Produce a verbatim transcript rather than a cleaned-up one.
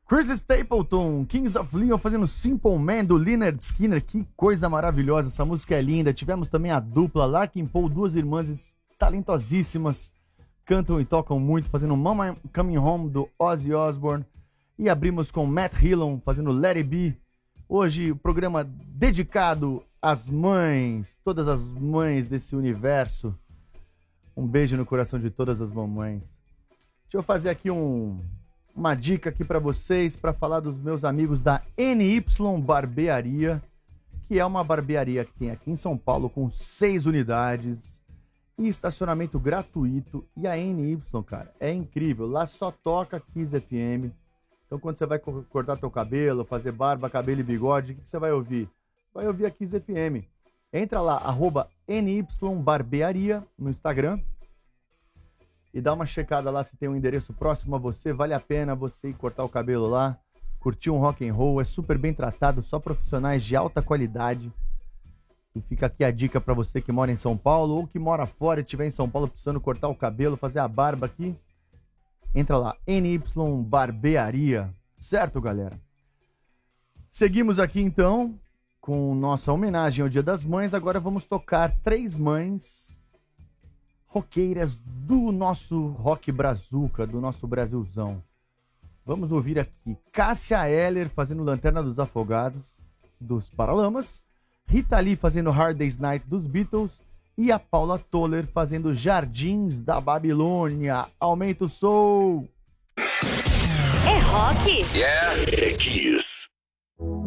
Chris Stapleton, Kings of Leon fazendo Simple Man do Lynyrd Skynyrd. Que coisa maravilhosa, essa música é linda. Tivemos também a dupla Larkin Poe, duas irmãs talentosíssimas, cantam e tocam muito, fazendo Mama Coming Home do Ozzy Osbourne. E abrimos com Matt Hillon fazendo Let It Be. Hoje o programa dedicado às mães, todas as mães desse universo. Um beijo no coração de todas as mamães. Deixa eu fazer aqui um... uma dica aqui para vocês, para falar dos meus amigos da N Y Barbearia, que é uma barbearia que tem aqui em São Paulo com seis unidades e estacionamento gratuito. E a N Y, cara, é incrível. Lá só toca Kiss F M. Então quando você vai cortar teu cabelo, fazer barba, cabelo e bigode, o que você vai ouvir? Vai ouvir a Kiss F M. Entra lá, arroba N Y Barbearia no Instagram. E dá uma checada lá se tem um endereço próximo a você. Vale a pena você ir cortar o cabelo lá, curtir um rock and roll. É super bem tratado, só profissionais de alta qualidade. E fica aqui a dica para você que mora em São Paulo ou que mora fora e estiver em São Paulo precisando cortar o cabelo, fazer a barba aqui. Entra lá, N Y Barbearia. Certo, galera? Seguimos aqui então com nossa homenagem ao Dia das Mães. Agora vamos tocar três mães roqueiras do nosso rock brazuca, do nosso Brasilzão. Vamos ouvir aqui Cássia Eller fazendo Lanterna dos Afogados, dos Paralamas, Rita Lee fazendo Hard Day's Night, dos Beatles, e a Paula Toller fazendo Jardins da Babilônia. Aumenta o som! É rock? Yeah, é Kiss.